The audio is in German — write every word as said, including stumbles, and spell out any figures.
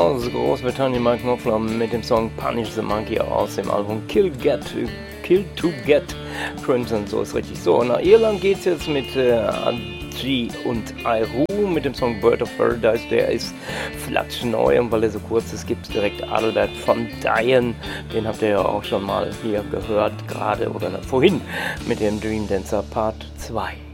aus Großbritannien, Mike Knopfler mit dem Song Punish the Monkey aus dem Album Kill, Get, Kill to Get Crimson, so ist richtig. So, nach Irland geht's jetzt mit äh, Adji und Iru mit dem Song Bird of Paradise. Der ist flatschneu und weil er so kurz ist, gibt's direkt Adalbert von Dyen. Den habt ihr ja auch schon mal hier gehört, gerade oder vorhin mit dem Dream Dancer Part zwei.